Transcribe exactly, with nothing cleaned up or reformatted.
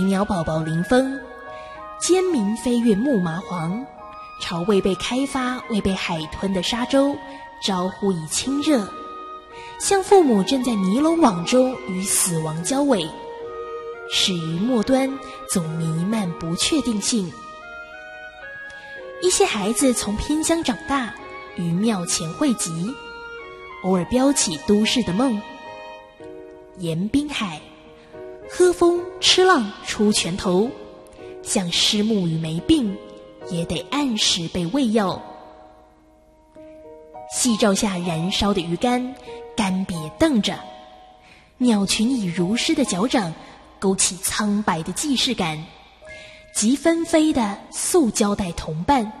鸟宝宝临风，尖鸣飞越木麻黄，朝未被开发、未被海吞的沙洲招呼以亲热，像父母正在尼龙网中与死亡交尾，始于末端总弥漫不确定性。一些孩子从偏乡长大，于庙前汇集，偶尔飙起都市的梦。沿滨海，喝风吃浪出拳头，像虱目与没病，也得按时被喂药。夕照下燃烧的鱼竿，干瘪瞪着，鸟群以如狮的脚掌勾起苍白的既视感，及纷飞的塑胶袋同伴。